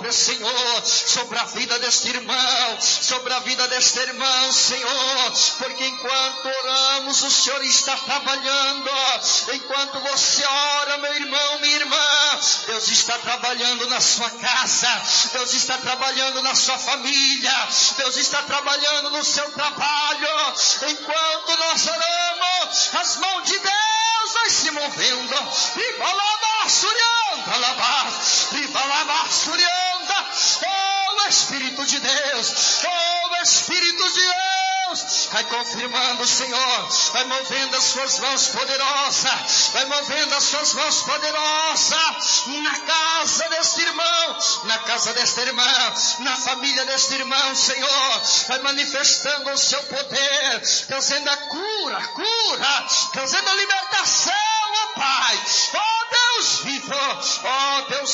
sopra, Senhor, sobre a vida deste irmão, sobre a vida deste irmão, Senhor, porque enquanto oramos, o Senhor está trabalhando. Enquanto você ora, meu irmão, minha irmã, Deus está trabalhando na sua casa, Deus está trabalhando na sua família, Deus está trabalhando no seu trabalho. Enquanto nós oramos, as mãos de Deus vai se movendo. Oh, Espírito de Deus, oh, Espírito de Deus, vai confirmando, Senhor, vai movendo as suas mãos poderosas, vai movendo as suas mãos poderosas na casa deste irmão, na casa desta irmã, na família deste irmão, Senhor, vai manifestando o seu poder, trazendo a cura, trazendo a libertação, ó Pai, ó Deus vivo, ó Deus